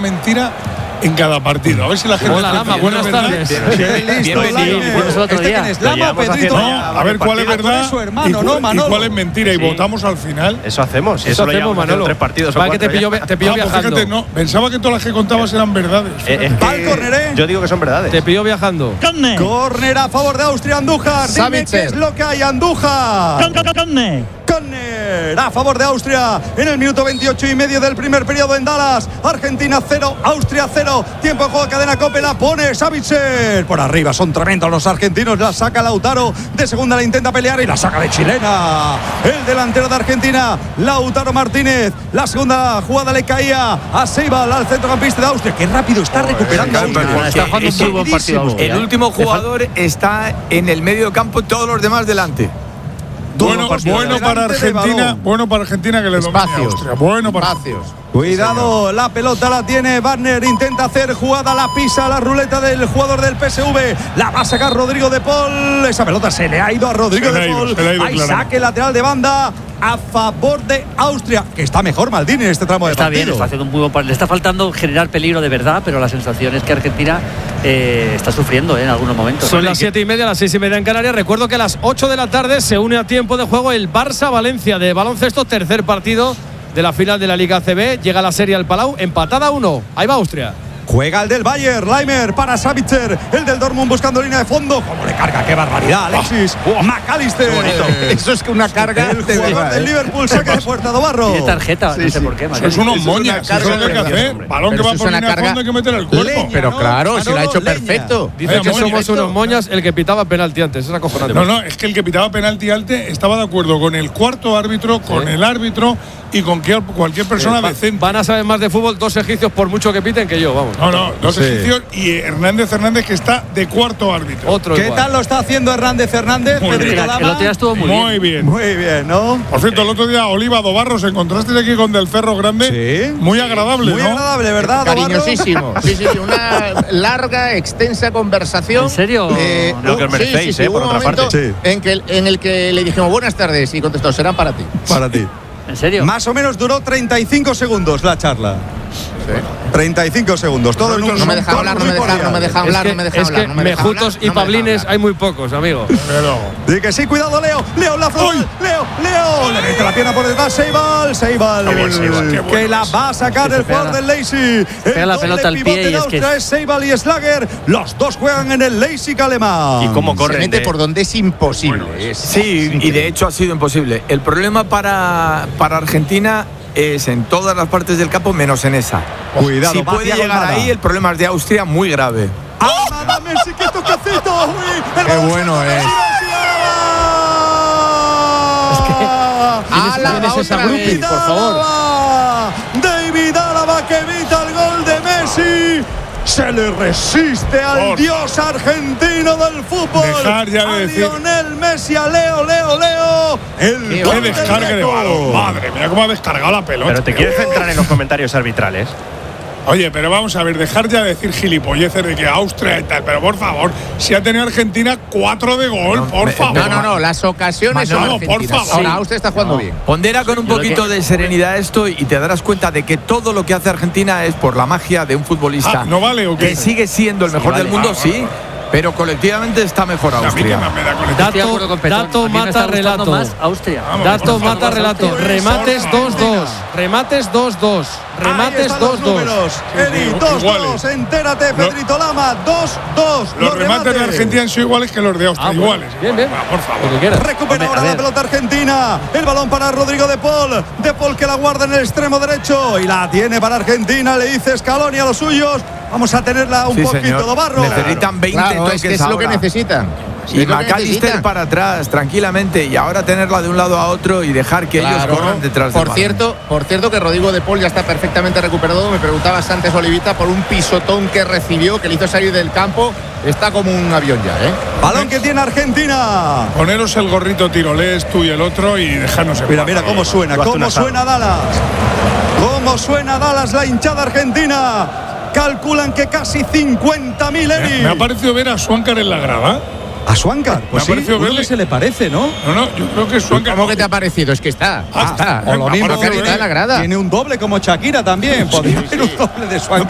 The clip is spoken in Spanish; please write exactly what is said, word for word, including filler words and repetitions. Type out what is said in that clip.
mentira en cada partido. A ver si la gente... Hola, Lama, buenas tardes. A ver cuál es verdad y cuál es mentira. Y votamos al final. Eso hacemos. Eso, eso hacemos, Manolo. Tres partidos Para que te pilló, te pilló ah, pues viajando. Fíjate, no, pensaba que todas las que contabas eran verdades. Eh, es que Corner, yo digo que son verdades. Te pilló viajando. Corner. Corner a favor de Austria, Andújar. Dime qué es lo que hay, Andújar. Corner. Corner a favor de Austria en el minuto veintiocho y medio del primer periodo en Dallas. Argentina cero, Austria cero. Tiempo de juego, cadena Cope, la pone Savitzer. Por arriba son tremendos los argentinos. La saca Lautaro. De segunda la intenta pelear y la saca de chilena. El delantero de Argentina, Lautaro Martínez. La segunda jugada le caía a Seibal, al centrocampista de Austria. Qué rápido está recuperando. Austria. Está jugando un muy buen partido. El último jugador está en el medio campo, todos los demás delante. Bueno, bueno para Argentina, bueno para Argentina que le domine a Austria. Bueno para espacios. Cuidado, la pelota la tiene Wagner, intenta hacer jugada, la pisa la ruleta del jugador del P S V, la va a sacar Rodrigo de Paul. Esa pelota se le ha ido a Rodrigo de Paul. Hay saque lateral de banda a favor de Austria, que está mejor Maldini en este tramo de está partido. Está bien, está haciendo un muy buen partido. Le está faltando generar peligro de verdad, pero la sensación es que Argentina eh, está sufriendo eh, en algunos momentos. Son las siete y media, las seis y media en Canarias. Recuerdo que a las ocho de la tarde se une a tiempo de juego el Barça-Valencia de baloncesto, tercer partido de la final de la Liga A C B. Llega la serie al Palau, empatada a uno. Ahí va Austria. Juega el del Bayern, Leimer para Savitzer, el del Dortmund buscando línea de fondo. ¿Cómo le carga? ¡Qué barbaridad! Alexis oh, oh, McAllister. Eso es que una carga. El jugador del Liverpool saca de Puerta de Barro. Tiene tarjeta, sí, no sé sí. por qué. Eso es unos moñas. Eso es lo que hay que hacer. Balón que va por línea de fondo hay que meter el cuerpo. Leña, pero claro, si lo ha hecho leña. Perfecto. Dice que somos unos moñas el que pitaba penalti antes. Es acojonante. No, no, es que el que pitaba penalti antes estaba de acuerdo con el cuarto árbitro, con el árbitro y con cualquier persona va, decente. Van a saber más de fútbol dos egipcios por mucho que piten que yo, vamos. No, no, dos sí. egipcios y Hernández Hernández que está de cuarto árbitro. Otro ¿Qué igual. tal lo está haciendo Hernández Hernández? Muy bien. El otro día estuvo muy, muy bien. bien. Muy bien, ¿no? Por cierto, el otro día Oliva Dobarros, encontraste aquí con Del Ferro Grande. Sí. Muy agradable, Muy ¿no? agradable, ¿verdad, cariñosísimo. Sí, sí, sí. Una larga, extensa conversación. ¿En serio? Eh, Lo que os merecéis, sí, sí, sí, eh, por otra parte. Sí. En, que, en el que le dijimos buenas tardes y contestó, serán para ti. Para ti. ¿En serio? Más o menos duró treinta y cinco segundos la charla. Sí. treinta y cinco segundos. Todo en un no me deja hablar, no me deja, no me deja hablar, no me deja hablar. Es que mejutos y pablines hay muy pocos, amigo. Di que sí, cuidado, Leo. Leo, la flor. Leo, Leo. Le mete la pierna por detrás. Seibal. Seibal. Que la va a sacar el jugador del Leipzig. Pega la pelota al pie y es que es Seibal y Schlager. Los dos juegan en el Leipzig alemán. Y cómo corren. Se mete por donde es imposible. Bueno, es, sí, es y de hecho ha sido imposible. El problema para, para Argentina es en todas las partes del campo menos en esa. Cuidado, si puede llegar nada. ahí, el problema es de Austria muy grave. ¡Ah, Messi, qué toquecito! ¡Qué bueno es! Es que a la esa grupi, por favor. David Álava que evita el gol de Messi. Se le resiste al por dios argentino del fútbol. Dejar ya de a decir. Lionel Messi, a Leo, Leo, Leo. El qué, qué descarga de balón. Madre mía, cómo ha descargado la pelota. Pero te quieres centrar en los comentarios arbitrales. Oye, pero vamos a ver, dejar ya de decir gilipolleces de que Austria y tal, pero por favor, si ha tenido Argentina cuatro de gol, no, por me, favor. No, no, no, las ocasiones son no, por favor. Ahora Austria está jugando no. bien. Pondera con un poquito de serenidad esto y te darás cuenta de que todo lo que hace Argentina es por la magia de un futbolista. Ah, ¿no vale o qué? Que sigue siendo el mejor sí, vale. del mundo, ah, sí. Vale. Pero colectivamente está mejor Austria. Dato, dato mata relato. Más Austria. Vamos, dato mata relato. Remates dos dos. Remates dos dos. Remates dos dos. Eri, dos dos. Entérate, Pedrito Lama. dos dos. Los, los remates, remates de Argentina han sido iguales que los de Austria. Ah, iguales. Bien, bien. Por favor. Recupera ahora la pelota argentina. El balón para Rodrigo de Paul. De Paul que la guarda en el extremo derecho. Y la tiene para Argentina. Le dice Scaloni a los suyos. Vamos a tenerla un sí, poquito señor. de barro. Necesitan veinte claro, toques es que es ahora. lo que necesitan. Y McAllister para atrás, tranquilamente. Y ahora tenerla de un lado a otro y dejar que claro. ellos corran detrás de por cierto, por cierto que Rodrigo de Paul ya está perfectamente recuperado. Me preguntabas antes, Olivita, por un pisotón que recibió, que le hizo salir del campo. Está como un avión ya, ¿eh? Balón que tiene Argentina. Poneros el gorrito tirolés, tú y el otro, y dejarnos en Mira, mira cómo suena, cómo suena Dallas. Cómo suena Dallas, la hinchada argentina. Calculan que casi cincuenta mil Eri. Me ha parecido ver a Swankar en la grada. ¿A Swankar? Pues me ha parecido sí, verle. Se le parece, ¿no? No, no, yo creo que Swankar. ¿Cómo que te ha parecido? Es que está. Ah, está. O lo mismo que está en la grada. Tiene un doble como Shakira también. Podría haber un doble de Swankar.